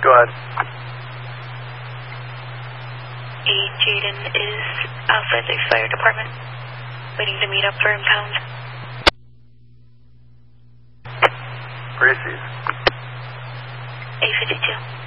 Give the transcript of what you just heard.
Go ahead. Jaden is outside the fire department, waiting to meet up for impound. Receive. A52.